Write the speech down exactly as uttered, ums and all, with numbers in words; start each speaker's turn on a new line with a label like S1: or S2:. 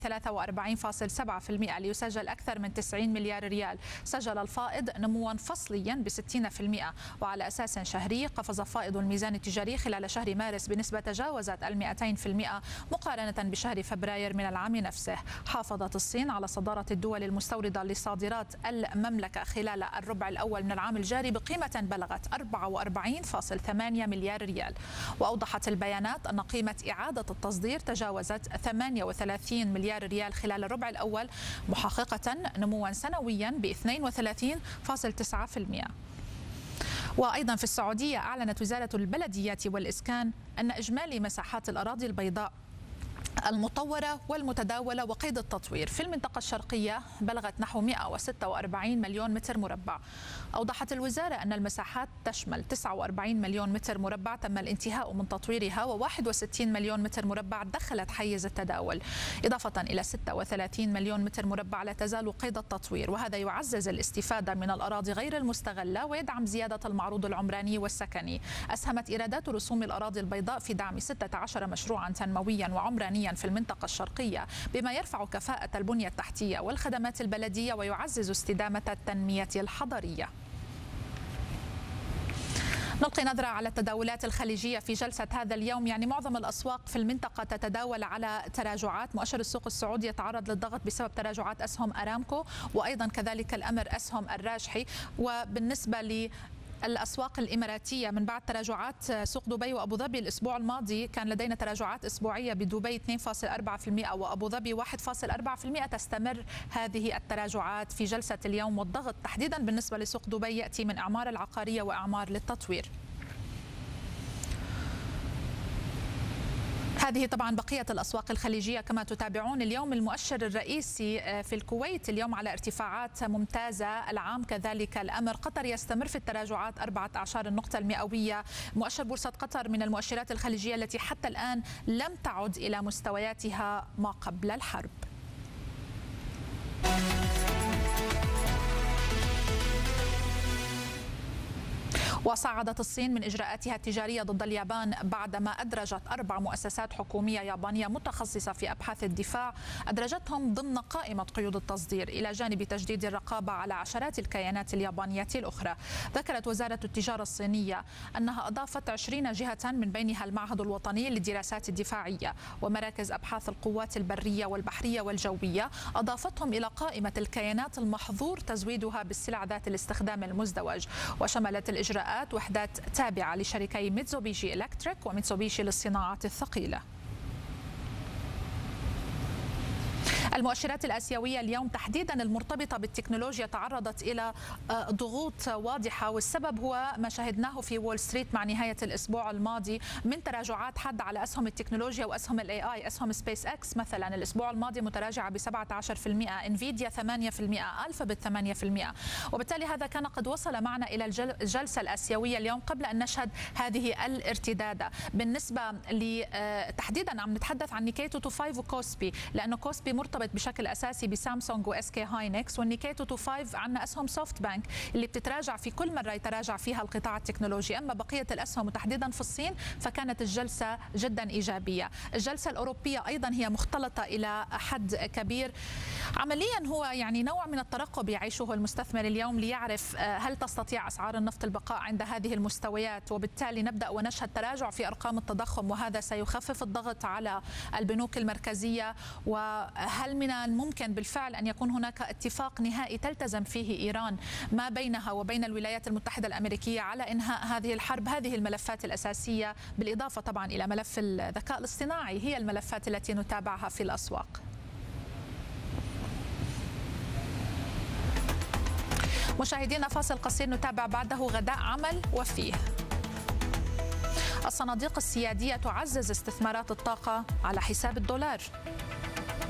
S1: ثلاثة وأربعين فاصلة سبعة بالمئة ليسجل أكثر من تسعين مليار ريال. سجل الفائض نموا فصليا ب ستين بالمئة، وعلى أساس شهري قفز فائض الميزان التجاري خلال شهر مارس بنسبة تجاوزت المئتين بالمئة مقارنة بشهر فبراير من العام نفسه. حافظت الصين على صدارة الدول المستوردة لصادرات المملكة خلال الربع الأول من العام الجاري بقيمة بلغت أربعة وأربعين فاصلة ثمانية مليار ريال. وأوضحت البيانات أن قيمة إعادة التصدير تجاوزت ثمانية وثلاثين مليار ريال خلال الربع الأول، محققة نموا سنويا ب اثنين وثلاثين فاصلة تسعة بالمئة. وأيضا في السعودية أعلنت وزارة البلديات والإسكان أن إجمالي مساحات الأراضي البيضاء المطورة والمتداولة وقيد التطوير في المنطقة الشرقية بلغت نحو مئة وستة وأربعين مليون متر مربع. أوضحت الوزارة أن المساحات تشمل تسعة وأربعين مليون متر مربع تم الانتهاء من تطويرها، وواحد وستين مليون متر مربع دخلت حيز التداول، إضافة إلى ستة وثلاثين مليون متر مربع لا تزال قيد التطوير. وهذا يعزز الاستفادة من الأراضي غير المستغلة ويدعم زيادة المعروض العمراني والسكني. أسهمت إيرادات رسوم الأراضي البيضاء في دعم ستة عشر مشروعا تنمويا وعمرانيا في المنطقة الشرقية، بما يرفع كفاءة البنية التحتية والخدمات البلدية ويعزز استدامة التنمية الحضرية. نلقي نظرة على التداولات الخليجية في جلسة هذا اليوم. يعني معظم الأسواق في المنطقة تتداول على تراجعات. مؤشر السوق السعودي يتعرض للضغط بسبب تراجعات أسهم أرامكو، وأيضا كذلك الأمر أسهم الراجحي. وبالنسبة ل الأسواق الإماراتية من بعد تراجعات سوق دبي وأبو ظبي الأسبوع الماضي كان لدينا تراجعات أسبوعية بدبي اثنين فاصلة أربعة بالمئة وأبو ظبي واحد فاصلة أربعة بالمئة. تستمر هذه التراجعات في جلسة اليوم، والضغط تحديدا بالنسبة لسوق دبي يأتي من أعمار العقارية وأعمار للتطوير. هذه طبعا بقية الأسواق الخليجية كما تتابعون. اليوم المؤشر الرئيسي في الكويت اليوم على ارتفاعات ممتازة، العام كذلك الأمر. قطر يستمر في التراجعات أربعة عشر النقطة المئوية. مؤشر بورصة قطر من المؤشرات الخليجية التي حتى الآن لم تعد إلى مستوياتها ما قبل الحرب. وصعدت الصين من إجراءاتها التجارية ضد اليابان بعدما أدرجت أربع مؤسسات حكومية يابانية متخصصة في أبحاث الدفاع، أدرجتهم ضمن قائمة قيود التصدير إلى جانب تجديد الرقابة على عشرات الكيانات اليابانية الأخرى. ذكرت وزارة التجارة الصينية أنها أضافت عشرين جهة من بينها المعهد الوطني للدراسات الدفاعية ومراكز أبحاث القوات البرية والبحرية والجوية، أضافتهم إلى قائمة الكيانات المحظور تزويدها بالسلع ذات الاستخدام المزدوج. وشملت الإجراءات وحدات تابعة لشركي ميتسوبيشي إلكتريك وميتسوبيشي للصناعات الثقيلة. المؤشرات الآسيوية اليوم تحديدا المرتبطة بالتكنولوجيا تعرضت إلى ضغوط واضحة، والسبب هو ما شاهدناه في وول ستريت مع نهاية الأسبوع الماضي من تراجعات حادة على أسهم التكنولوجيا وأسهم الاي اي. أسهم سبيس اكس مثلا الأسبوع الماضي متراجعة ب سبعة عشر بالمئة، انفيديا ثمانية بالمئة، ألفابت ثمانية بالمئة. وبالتالي هذا كان قد وصل معنا إلى الجلسة الآسيوية اليوم قبل أن نشهد هذه الارتدادة. بالنسبة تحديدا عم نتحدث عن نيكي مئتين وخمسة وكوسبي، لأنه كوسبي مرتبط بشكل اساسي بسامسونج واس كي هاينكس، والنيكي مئتين وخمسة عندنا اسهم سوفت بانك اللي بتتراجع في كل مره يتراجع فيها القطاع التكنولوجي. اما بقيه الاسهم وتحديدا في الصين فكانت الجلسه جدا ايجابيه. الجلسه الاوروبيه ايضا هي مختلطه الى حد كبير. عمليا هو يعني نوع من الترقب يعيشه المستثمر اليوم ليعرف هل تستطيع اسعار النفط البقاء عند هذه المستويات، وبالتالي نبدا ونشهد تراجع في ارقام التضخم، وهذا سيخفف الضغط على البنوك المركزيه. وهل من الممكن بالفعل أن يكون هناك اتفاق نهائي تلتزم فيه إيران ما بينها وبين الولايات المتحدة الأمريكية على إنهاء هذه الحرب؟ هذه الملفات الأساسية، بالإضافة طبعا إلى ملف الذكاء الاصطناعي، هي الملفات التي نتابعها في الأسواق. مشاهدينا فاصل قصير نتابع بعده غداء عمل وفيه. الصناديق السيادية تعزز استثمارات الطاقة على حساب الدولار.